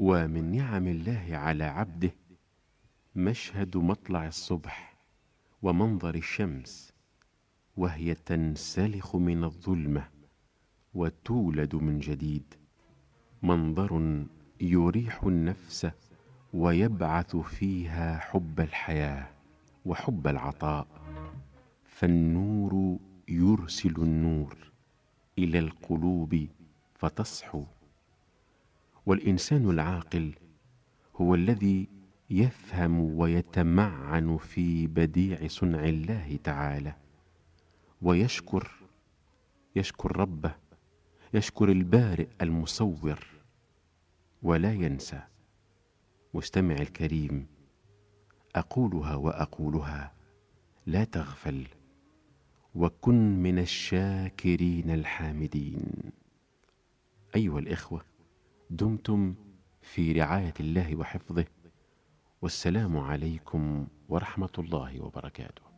ومن نعم الله على عبده مشهد مطلع الصبح ومنظر الشمس وهي تنسلخ من الظلمة وتولد من جديد، منظر يريح النفس ويبعث فيها حب الحياة وحب العطاء. فالنور يرسل النور إلى القلوب فتصحو، والإنسان العاقل هو الذي يفهم ويتمعن في بديع صنع الله تعالى، ويشكر ربه، يشكر البارئ المصور، ولا ينسى. مستمع الكريم، أقولها وأقولها، لا تغفل، وكن من الشاكرين الحامدين. أيها الإخوة، دمتم في رعاية الله وحفظه، والسلام عليكم ورحمة الله وبركاته.